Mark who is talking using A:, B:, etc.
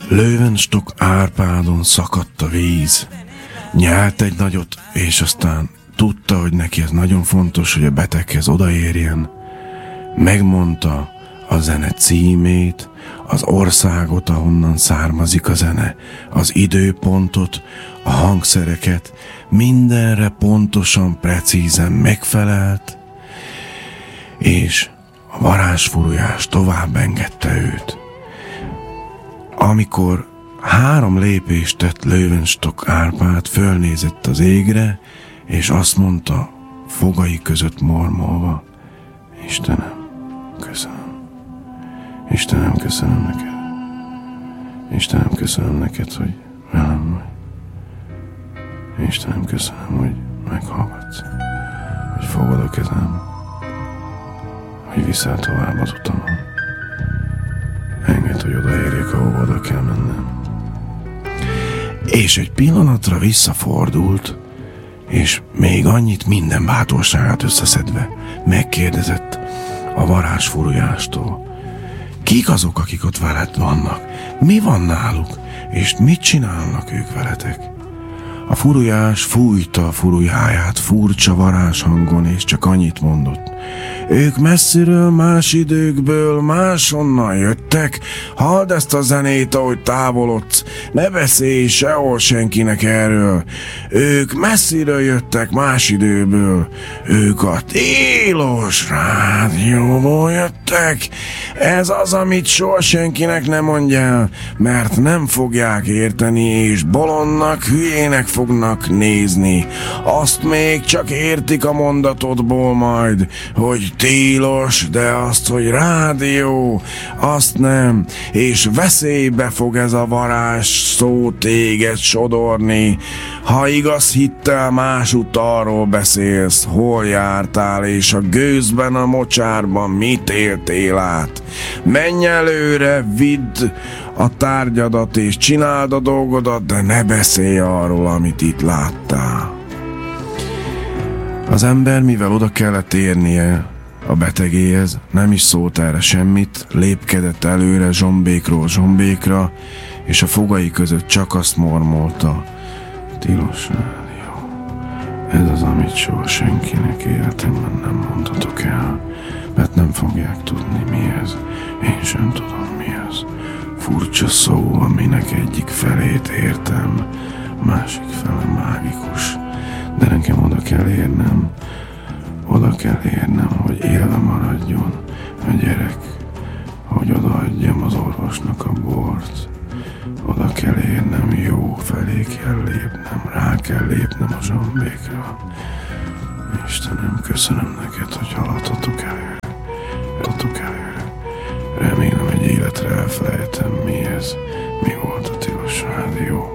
A: Löwenstock Árpádon szakadt a víz. Nyelt egy nagyot, és aztán tudta, hogy neki ez nagyon fontos, hogy a beteghez odaérjen. Megmondta a zene címét, az országot, ahonnan származik a zene, az időpontot, a hangszereket, mindenre pontosan, precízen megfelelt, és a varázsfurujás tovább engedte őt. Amikor 3 lépést tett Löwenstock Árpád, fölnézett az égre, és azt mondta, fogai között mormolva: Istenem, köszönöm. Istenem, köszönöm neked. Istenem, köszönöm neked, hogy velem vagy. Istenem, köszönöm, hogy meghallgatsz, hogy fogod a kezem, hogy viszel tovább az utamon. Engedd, hogy odaérjek, ahova oda kell mennem. És egy pillanatra visszafordult, és még annyit, minden bátorságát összeszedve megkérdezett a varázsfurujástól: kik azok, akik ott veled vannak? Mi van náluk? És mit csinálnak ők veletek? A furujás fújta a furujáját furcsa varázshangon, és csak annyit mondott: ők messziről, más időkből, máshonnan jöttek. Halld ezt a zenét, ahogy távolodsz. Ne beszélj sehol senkinek erről. Ők messziről jöttek, más időből. Ők a tilos rádióból jöttek. Ez az, amit soha senkinek nem mondjál, mert nem fogják érteni, és bolondnak, hülyének fognak nézni. Azt még csak értik a mondatodból majd, hogy tilos, de azt, hogy rádió, azt nem, és veszélybe fog ez a varázs szó téged sodorni. Ha igaz hittel másutt arról beszélsz, hol jártál, és a gőzben, a mocsárban mit éltél át. Menj előre, vidd a tárgyadat, és csináld a dolgodat, de ne beszélj arról, amit itt láttál. Az ember, mivel oda kellett érnie a betegéhez, nem is szólt erre semmit, lépkedett előre zsombékról zsombékra, és a fogai között csak azt mormolta: tilos rádió. Ez az, amit soha senkinek életemben nem mondhatok el, mert nem fogják tudni, mi ez. Én sem tudom, mi ez. Furcsa szó, aminek egyik felét értem, másik fele mágikus. De nekem oda kell érnem, hogy élve maradjon a gyerek, hogy odaadjam az orvosnak a bort. Oda kell érnem, jó felé kell lépnem, rá kell lépnem a zsombékra. Istenem, köszönöm neked, hogy haladhatok előre. Remélem, egy életre elfelejtem, mi ez, mi volt a tilos rádió.